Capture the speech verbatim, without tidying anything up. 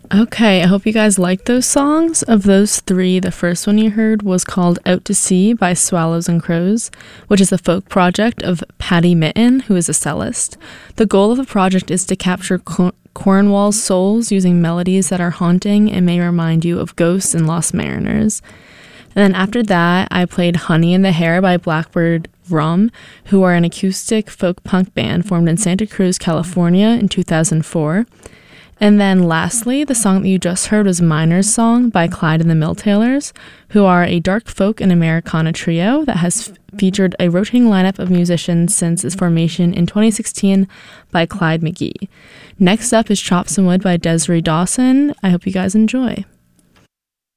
Okay, I hope you guys like those songs. Of those three, the first one you heard was called Out to Sea by Swallows and Crows, which is a folk project of Patty Mitten, who is a cellist. The goal of the project is to capture Cor- Cornwall's souls using melodies that are haunting and may remind you of ghosts and lost mariners. And then after that, I played Honey in the Hair by Blackbird Rum, who are an acoustic folk punk band formed in Santa Cruz, California in two thousand four. And then lastly, the song that you just heard was Miner's Song by Clyde and the Milltailers, who are a dark folk and Americana trio that has f- featured a rotating lineup of musicians since its formation in twenty sixteen by Clyde McGee. Next up is Chop Some Wood by Desiree Dawson. I hope you guys enjoy.